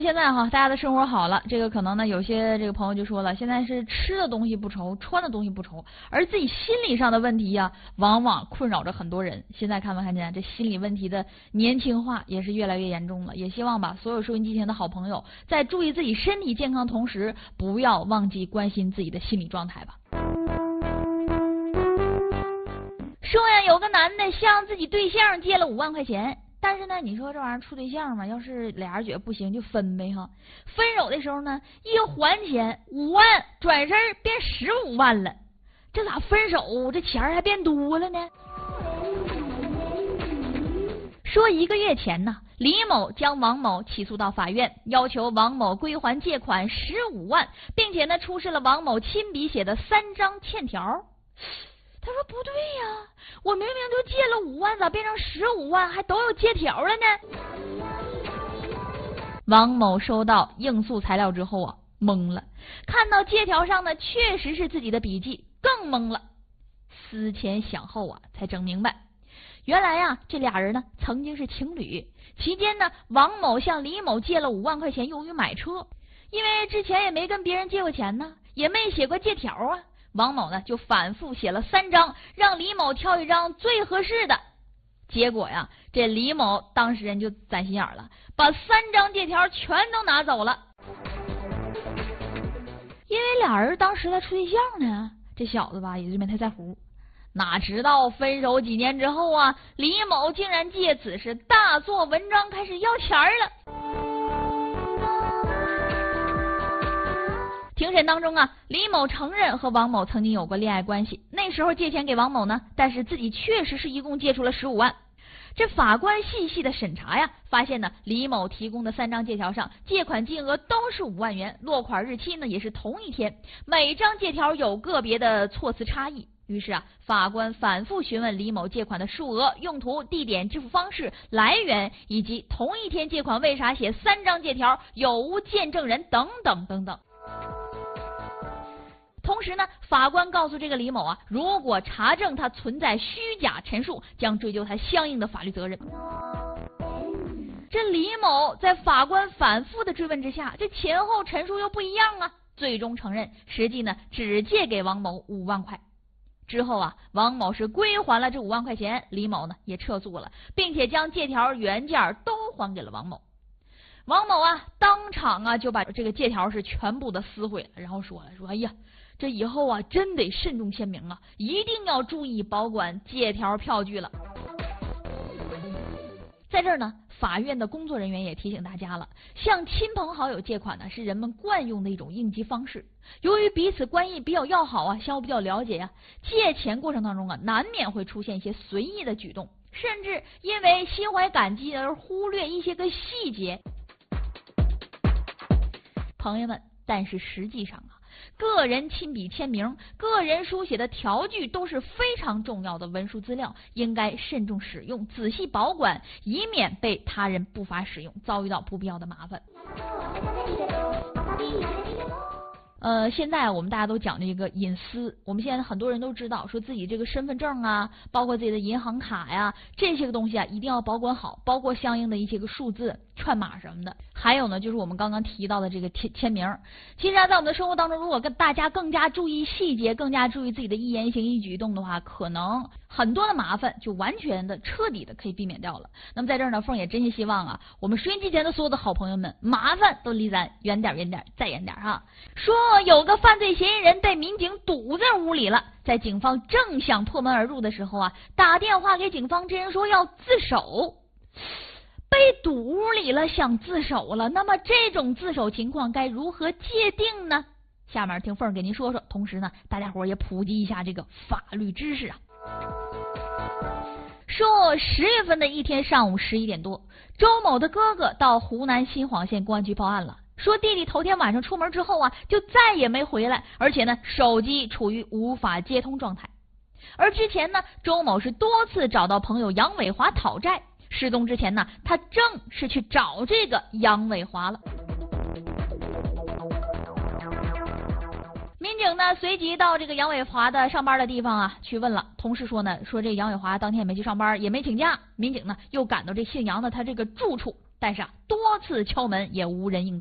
现在哈，大家的生活好了，这个可能呢，有些这个朋友就说了，现在是吃的东西不愁，穿的东西不愁，而自己心理上的问题呀，往往困扰着很多人。现在看没看见这心理问题的年轻化也是越来越严重了？也希望吧，所有收音机前的好朋友，在注意自己身体健康同时，不要忘记关心自己的心理状态吧。说呀，有个男的向自己对象借了5万块钱。但是呢，你说这玩意儿处对象嘛，要是俩人觉得不行就分呗哈。分手的时候呢，一还钱5万，转身变15万了，这咋分手这钱还变多了呢？说1个月前呢，李某将王某起诉到法院，要求王某归还借款15万，并且呢出示了王某亲笔写的3张欠条。他说不对呀，我明明就借了5万，咋变成15万，还都有借条了呢？王某收到应诉材料之后啊，懵了，看到借条上呢确实是自己的笔迹，更懵了。思前想后啊，才整明白，原来呀，这俩人呢曾经是情侣，期间呢，王某向李某借了5万块钱用于买车，因为之前也没跟别人借过钱呢，也没写过借条啊。王某呢就反复写了3张，让李某挑一张最合适的。结果呀，这李某当事人就攒心眼了，把3张借条全都拿走了。因为俩人当时在处对象呢，这小子吧也就没太在乎。哪知道分手几年之后啊，李某竟然借此事大做文章，开始要钱了。庭审当中啊，李某承认和王某曾经有过恋爱关系，那时候借钱给王某呢，但是自己确实是一共借出了15万。这法官细细的审查呀，发现呢，李某提供的3张借条上，借款金额都是5万元，落款日期呢也是同一天，每张借条有个别的措辞差异。于是啊，法官反复询问李某借款的数额、用途、地点、支付方式、来源，以及同一天借款为啥写3张借条，有无见证人等等等等。同时呢，法官告诉这个李某啊，如果查证他存在虚假陈述，将追究他相应的法律责任。这李某在法官反复的追问之下，这前后陈述又不一样啊，最终承认实际呢只借给王某5万块。之后啊，王某是归还了这5万块钱，李某呢也撤诉了，并且将借条原件都还给了王某。王某啊当场啊就把这个借条是全部的撕毁了，然后说哎呀，这以后啊真得慎重签名啊，一定要注意保管借条票据了。在这儿呢，法院的工作人员也提醒大家了，向亲朋好友借款呢是人们惯用的一种应急方式。由于彼此关系比较要好啊，相互比较了解呀，借钱过程当中啊，难免会出现一些随意的举动，甚至因为心怀感激而忽略一些个细节。朋友们，但是实际上啊，个人亲笔签名、个人书写的条据都是非常重要的文书资料，应该慎重使用，仔细保管，以免被他人不法使用，遭遇到不必要的麻烦。现在我们大家都讲这个隐私，我们现在很多人都知道，说自己这个身份证啊，包括自己的银行卡呀，这些个东西啊，一定要保管好，包括相应的一些个数字、串码什么的。还有呢，就是我们刚刚提到的这个签名。其实啊，在我们的生活当中，如果跟大家更加注意细节，更加注意自己的一言行一举动的话，可能很多的麻烦就完全的、彻底的可以避免掉了。那么在这儿呢，凤也真心希望啊，我们收音机前的所有的好朋友们，麻烦都离咱远点、远点、再远点哈。说有个犯罪嫌疑人被民警堵在屋里了，在警方正想破门而入的时候啊，打电话给警方，这人说要自首。被堵屋里了，想自首了，那么这种自首情况该如何界定呢？下面听凤儿给您说说，同时呢，大家伙也普及一下这个法律知识啊。说10月份的一天上午11点多，周某的哥哥到湖南新晃县公安局报案了，说弟弟头天晚上出门之后啊，就再也没回来，而且呢，手机处于无法接通状态。而之前呢，周某是多次找到朋友杨伟华讨债。失踪之前呢，他正是去找这个杨伟华了。民警呢随即到这个杨伟华的上班的地方啊去问了，同事说呢，说这杨伟华当天也没去上班，也没请假。民警呢又赶到这姓杨的他这个住处， 但是多次敲门也无人应。